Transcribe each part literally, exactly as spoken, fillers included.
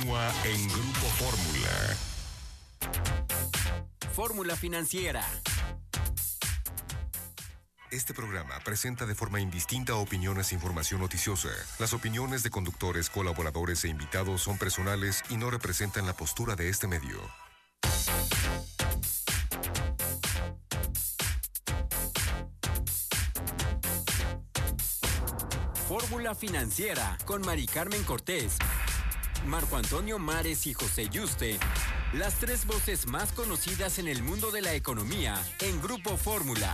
continúa en Grupo Fórmula. Fórmula Financiera. Este programa presenta de forma indistinta opiniones e información noticiosa. Las opiniones de conductores, colaboradores e invitados son personales y no representan la postura de este medio. Fórmula Financiera con Mari Carmen Cortés, Marco Antonio Mares y José Yuste. Las tres voces más conocidas en el mundo de la economía en Grupo Fórmula.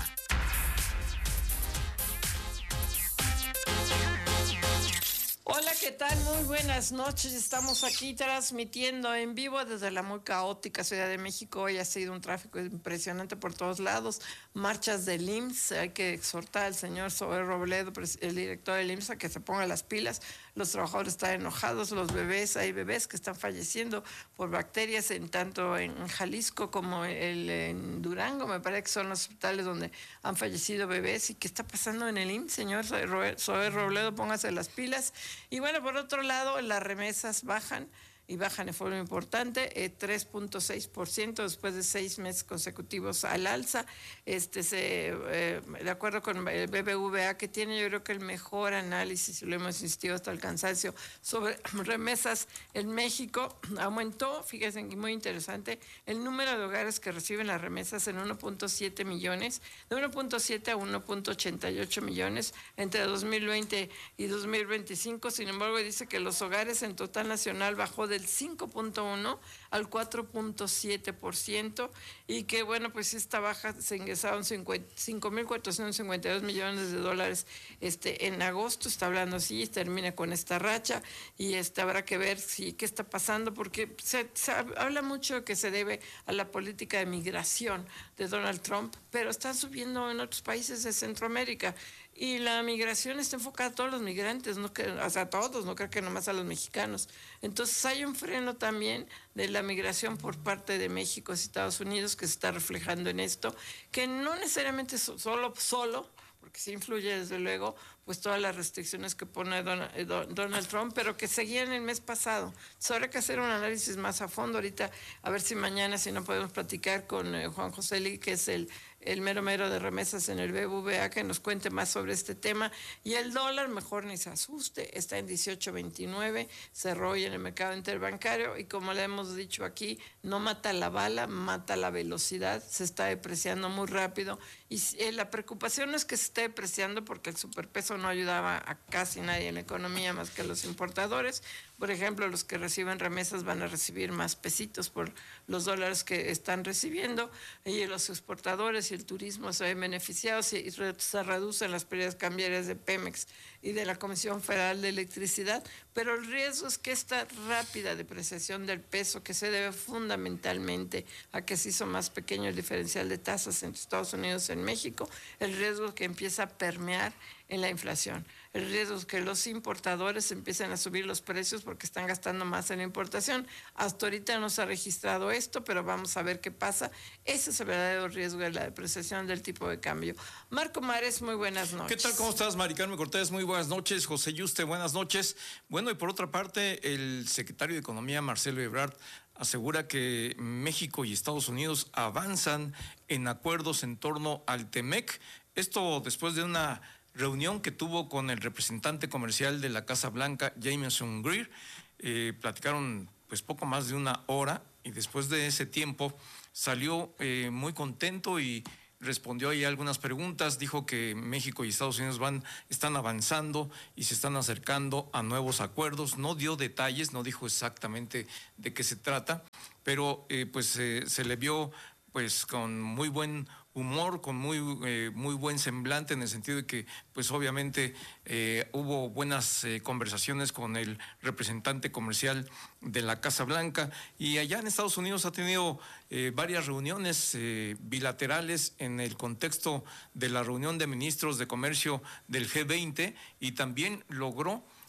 Hola, ¿qué tal? Muy buenas noches. Estamos aquí transmitiendo en vivo desde la muy caótica Ciudad de México. Hoy ha sido un tráfico impresionante por todos lados. Marchas del I M S S. Hay que exhortar al señor Zoé Robledo, el director del I M S S, a que se ponga las pilas. Los trabajadores están enojados, los bebés, hay bebés que están falleciendo por bacterias en tanto en Jalisco como el, en Durango. Me parece que son los hospitales donde han fallecido bebés. ¿Y qué está pasando en el I M S S, señor Zoé Robledo? Póngase las pilas. Y bueno, por otro lado, las remesas bajan y bajan de forma importante, eh, tres punto seis por ciento después de seis meses consecutivos al alza. Este se, eh, de acuerdo con el B B V A, que tiene yo creo que el mejor análisis, y lo hemos insistido hasta el cansancio, sobre remesas en México, aumentó, fíjense, muy interesante, el número de hogares que reciben las remesas en uno punto siete millones, de uno punto siete a uno punto ochenta y ocho millones entre dos mil veinte y dos mil veinticinco. Sin embargo, dice que los hogares en total nacional bajó de del cinco punto uno al cuatro punto siete por ciento, y que bueno, pues esta baja se ingresaron cinco mil cuatrocientos cincuenta y dos millones de dólares este en agosto. Está hablando así, termina con esta racha, y este habrá que ver si qué está pasando, porque se, se habla mucho que se debe a la política de migración de Donald Trump, pero están subiendo en otros países de Centroamérica. Y la migración está enfocada a todos los migrantes, no que, o sea, a todos, no creo que nomás a los mexicanos. Entonces hay un freno también de la migración por parte de México y Estados Unidos que se está reflejando en esto, que no necesariamente solo, solo, porque sí influye desde luego, pues todas las restricciones que pone Donald Trump, pero que seguían el mes pasado. Entonces habrá que hacer un análisis más a fondo ahorita, a ver si mañana, si no podemos platicar con eh, Juan José Lee, que es el, el mero mero de remesas en el B B V A, que nos cuente más sobre este tema. Y el dólar, mejor ni se asuste, está en dieciocho veintinueve, cerró hoy en el mercado interbancario, y como le hemos dicho aquí, no mata la bala, mata la velocidad, se está depreciando muy rápido, y eh, la preocupación es que se esté depreciando porque el superpeso no ayudaba a casi nadie en la economía más que a los importadores. Por ejemplo, los que reciben remesas van a recibir más pesitos por los dólares que están recibiendo, y los exportadores y el turismo se ven beneficiados, y se reducen las pérdidas cambiarias de Pemex y de la Comisión Federal de Electricidad, pero el riesgo es que esta rápida depreciación del peso, que se debe fundamentalmente a que se hizo más pequeño el diferencial de tasas entre Estados Unidos y México, el riesgo que empieza a permear en la inflación. El riesgo es que los importadores empiecen a subir los precios porque están gastando más en la importación. Hasta ahorita no se ha registrado esto, pero vamos a ver qué pasa. Ese es el verdadero riesgo de la depreciación del tipo de cambio. Marco Mares, muy buenas noches. ¿Qué tal? ¿Cómo estás, Mari Carmen Cortés? Muy buenas noches. José Yuste, buenas noches. Bueno, y por otra parte, el secretario de Economía, Marcelo Ebrard, asegura que México y Estados Unidos avanzan en acuerdos en torno al TEMEC. Esto después de una reunión que tuvo con el representante comercial de la Casa Blanca, Jamieson Greer. Eh, platicaron pues poco más de una hora, y después de ese tiempo salió eh, muy contento y respondió ahí algunas preguntas. Dijo que México y Estados Unidos van, están avanzando y se están acercando a nuevos acuerdos. No dio detalles, no dijo exactamente de qué se trata, pero eh, pues eh, se le vio pues con muy buen humor, con muy eh, muy buen semblante, en el sentido de que pues obviamente eh, hubo buenas eh, conversaciones con el representante comercial de la Casa Blanca, y allá en Estados Unidos ha tenido eh, varias reuniones eh, bilaterales en el contexto de la reunión de ministros de comercio del G veinte, y también logró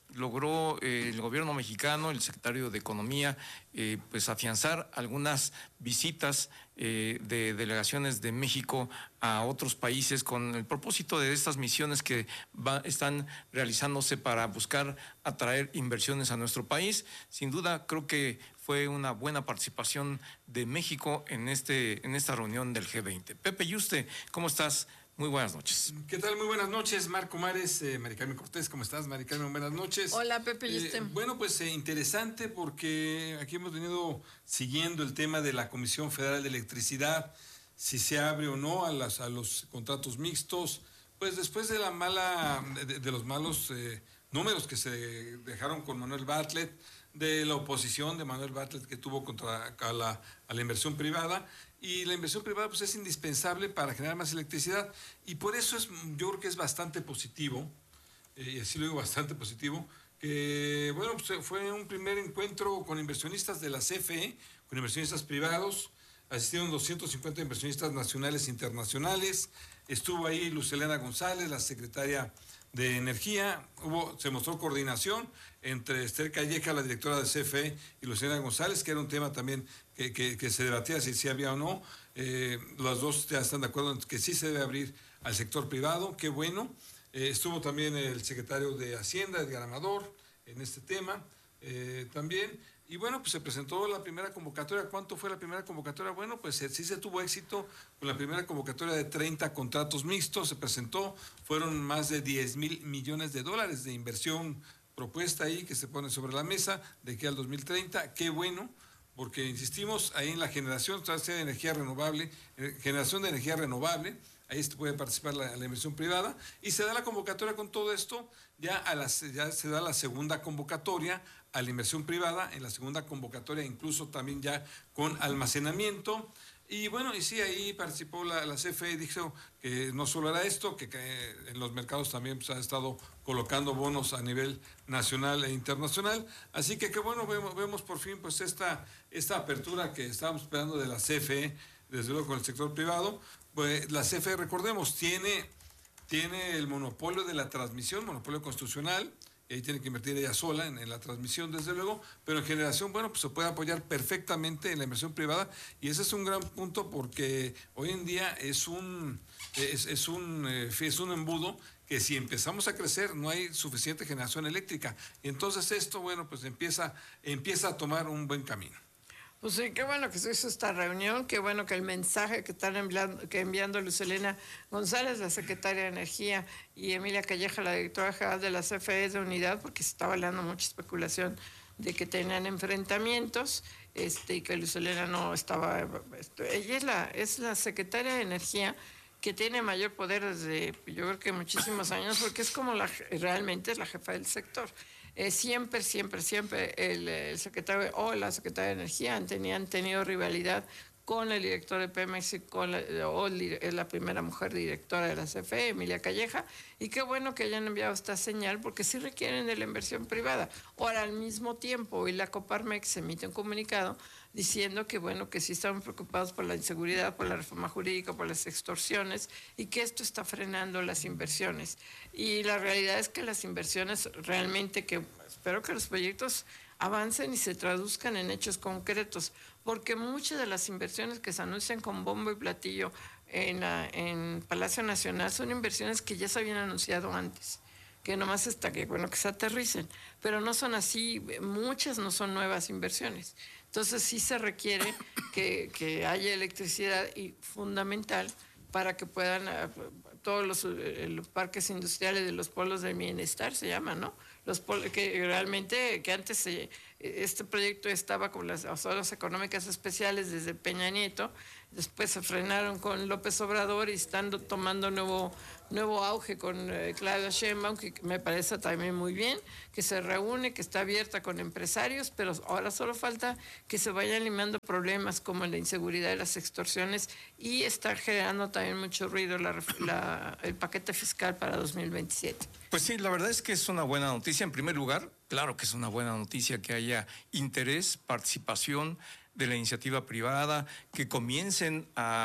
logró eh, el gobierno mexicano, el secretario de Economía, eh, pues afianzar algunas visitas eh, de delegaciones de México a otros países con el propósito de estas misiones que va, están realizándose para buscar atraer inversiones a nuestro país. Sin duda, creo que fue una buena participación de México en, este, en esta reunión del G veinte. Pepe Yuste, ¿cómo estás? Muy buenas noches. ¿Qué tal? Muy buenas noches, Marco Mares, eh, Mari Carmen Cortés, ¿cómo estás, Mari Carmen? Buenas noches. Hola, Pepe. ¿Y usted? Eh, bueno, pues eh, interesante porque aquí hemos venido siguiendo el tema de la Comisión Federal de Electricidad, si se abre o no a, las, a los contratos mixtos, pues después de la mala, de, de los malos eh, números que se dejaron con Manuel Bartlett, de la oposición de Manuel Bartlett que tuvo contra a la, a la inversión privada. Y la inversión privada pues, es indispensable para generar más electricidad y por eso es, yo creo que es bastante positivo, eh, y así lo digo, bastante positivo, que bueno, pues, fue un primer encuentro con inversionistas de la C F E, con inversionistas privados, asistieron doscientos cincuenta inversionistas nacionales e internacionales, estuvo ahí Luz Helena González, la secretaria de Energía, hubo, se mostró coordinación entre Esther Calleja, la directora de C F E, y Luz Helena González, que era un tema también que, que, que se debatía si, si había o no. Eh, los dos ya están de acuerdo en que sí se debe abrir al sector privado, qué bueno. Eh, estuvo también el secretario de Hacienda, Edgar Amador, en este tema eh, también. Y bueno, pues se presentó la primera convocatoria. ¿Cuánto fue la primera convocatoria? Bueno, pues sí se tuvo éxito con la primera convocatoria de treinta contratos mixtos. Se presentó, fueron más de diez mil millones de dólares de inversión propuesta ahí que se pone sobre la mesa de aquí al dos mil treinta. Qué bueno, porque insistimos ahí en la generación de energía renovable, generación de energía renovable. Ahí se puede participar la, la inversión privada y se da la convocatoria con todo esto, ya, a las, ya se da la segunda convocatoria a la inversión privada, en la segunda convocatoria incluso también ya con almacenamiento. Y bueno, y sí, ahí participó la, la C F E, dijo que no solo era esto, que, que en los mercados también pues, ha estado colocando bonos a nivel nacional e internacional. Así que qué bueno, vemos, vemos por fin pues esta, esta apertura que estábamos esperando de la C F E, desde luego con el sector privado. Pues la C F E, recordemos, tiene, tiene el monopolio de la transmisión, monopolio constitucional, y ahí tiene que invertir ella sola en, en la transmisión, desde luego, pero en generación, bueno, pues se puede apoyar perfectamente en la inversión privada, y ese es un gran punto porque hoy en día es un, es, es un, eh, es un embudo que si empezamos a crecer no hay suficiente generación eléctrica, y entonces esto, bueno, pues empieza, empieza a tomar un buen camino. Pues sí, qué bueno que se hizo esta reunión, qué bueno que el mensaje que están enviando, que enviando Luz Helena González, la secretaria de Energía, y Emilia Calleja, la directora general de la C F E de Unidad, porque se estaba hablando mucha especulación de que tenían enfrentamientos, este, y que Luz Helena no estaba... Ella es la, es la secretaria de Energía que tiene mayor poder desde, yo creo que muchísimos años, porque es como la, realmente es la jefa del sector. Eh, siempre, siempre, siempre el, el secretario o la secretaria de Energía han, tenido, han tenido rivalidad con el director de Pemex y con la, o es la primera mujer directora de la C F E, Emilia Calleja, y qué bueno que hayan enviado esta señal porque sí requieren de la inversión privada. Ahora, al mismo tiempo, y la Coparmex emite un comunicado diciendo que bueno, que sí estamos preocupados por la inseguridad, por la reforma jurídica, por las extorsiones y que esto está frenando las inversiones. Y la realidad es que las inversiones realmente, que espero que los proyectos avancen y se traduzcan en hechos concretos, porque muchas de las inversiones que se anuncian con bombo y platillo en, la, en Palacio Nacional son inversiones que ya se habían anunciado antes, que nomás está que, bueno, que se aterricen, pero no son así, muchas no son nuevas inversiones. Entonces sí se requiere que, que haya electricidad y fundamental para que puedan, todos los, los parques industriales de los polos del bienestar se llaman, ¿no? Los polos, que realmente, que antes se, este proyecto estaba con las zonas económicas especiales desde Peña Nieto, después se frenaron con López Obrador y están tomando nuevo, nuevo auge con eh, Claudia Sheinbaum, que me parece también muy bien, que se reúne, que está abierta con empresarios, pero ahora solo falta que se vayan limando problemas como la inseguridad y las extorsiones, y está generando también mucho ruido la, la, el paquete fiscal para dos mil veintisiete. Pues sí, la verdad es que es una buena noticia. En primer lugar, claro que es una buena noticia que haya interés, participación de la iniciativa privada, que comiencen a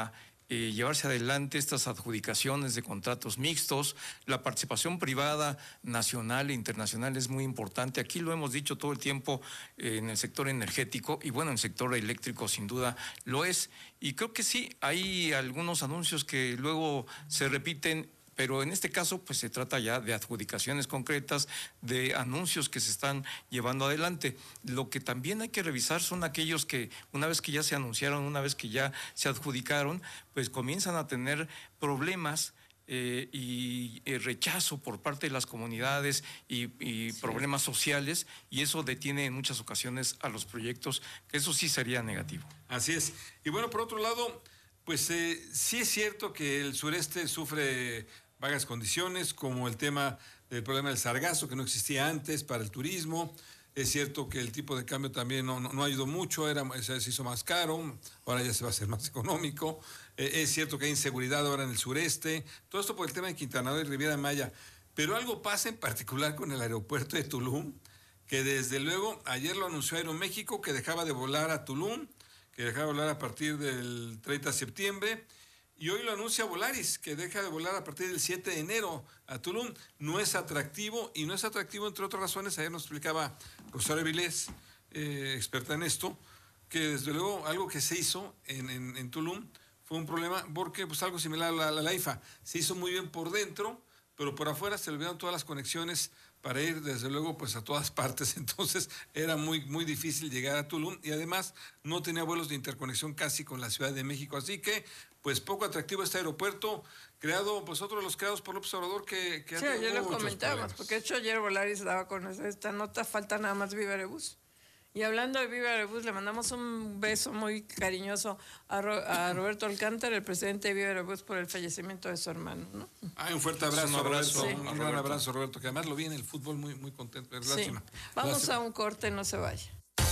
eh, llevarse adelante estas adjudicaciones de contratos mixtos. La participación privada nacional e internacional es muy importante. Aquí lo hemos dicho todo el tiempo eh, en el sector energético y bueno, en el sector eléctrico sin duda lo es. Y creo que sí, hay algunos anuncios que luego se repiten, pero en este caso pues se trata ya de adjudicaciones concretas, de anuncios que se están llevando adelante. Lo que también hay que revisar son aquellos que una vez que ya se anunciaron, una vez que ya se adjudicaron, pues comienzan a tener problemas eh, y, y rechazo por parte de las comunidades y, y sí. problemas sociales, y eso detiene en muchas ocasiones a los proyectos, que eso sí sería negativo. Así es. Y bueno, por otro lado, pues eh, sí es cierto que el sureste sufre vagas condiciones, como el tema del problema del sargazo, que no existía antes para el turismo. Es cierto que el tipo de cambio también no, no, no ayudó mucho, era, se hizo más caro, ahora ya se va a hacer más económico. Eh, es cierto que hay inseguridad ahora en el sureste, todo esto por el tema de Quintana Roo y Riviera Maya. Pero algo pasa en particular con el aeropuerto de Tulum, que desde luego ayer lo anunció Aeroméxico, que dejaba de volar a Tulum, que dejaba de volar a partir del treinta de septiembre, y hoy lo anuncia Volaris, que deja de volar a partir del siete de enero a Tulum. No es atractivo, y no es atractivo entre otras razones. Ayer nos explicaba Rosario Vilés, eh, experta en esto, que desde luego algo que se hizo en, en, en Tulum fue un problema, porque pues algo similar a la, a la IFA, se hizo muy bien por dentro, pero por afuera se olvidaron todas las conexiones para ir desde luego pues a todas partes, entonces era muy, muy difícil llegar a Tulum, y además no tenía vuelos de interconexión casi con la Ciudad de México, así que pues poco atractivo este aeropuerto, creado, pues otro de los creados por López Obrador que, que sí, ayer lo comentábamos, porque de hecho ayer Volaris daba con esta nota, falta nada más Viva Aerobús. Y hablando de Viva Aerobús, le mandamos un beso muy cariñoso a, Ro, a Roberto Alcántara, el presidente de Viva Aerobús, por el fallecimiento de su hermano, ¿no? Ah, un fuerte abrazo, un abrazo, sí. un gran Roberto. abrazo, Roberto, que además lo vi en el fútbol muy, muy contento. Es lástima. Sí. Vamos lástima. a un corte, no se vaya.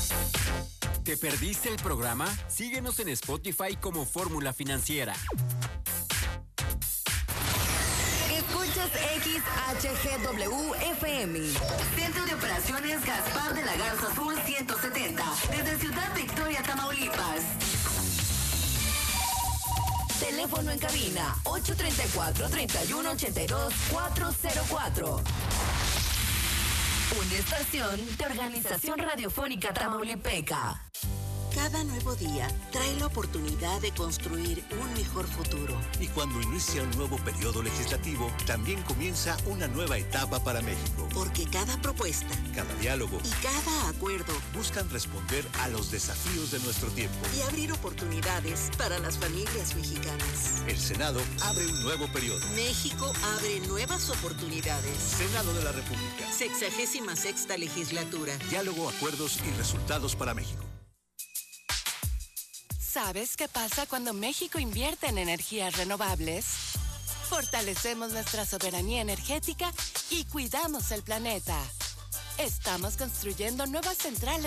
¿Te perdiste el programa? Síguenos en Spotify como Fórmula Financiera. Escuchas X H G W F M. Centro de Operaciones Gaspar de la Garza Sur ciento setenta. Desde Ciudad Victoria, Tamaulipas. Teléfono en cabina ocho tres cuatro, tres uno ocho dos, cuatro cero cuatro. Una estación de Organización Radiofónica Tamaulipeca. Cada nuevo día trae la oportunidad de construir un mejor futuro. Y cuando inicia un nuevo periodo legislativo, también comienza una nueva etapa para México. Porque cada propuesta, cada diálogo y cada acuerdo buscan responder a los desafíos de nuestro tiempo y abrir oportunidades para las familias mexicanas. El Senado abre un nuevo periodo. México abre nuevas oportunidades. Senado de la República. Sexagésima sexta legislatura. Diálogo, acuerdos y resultados para México. ¿Sabes qué pasa cuando México invierte en energías renovables? Fortalecemos nuestra soberanía energética y cuidamos el planeta. Estamos construyendo nuevas centrales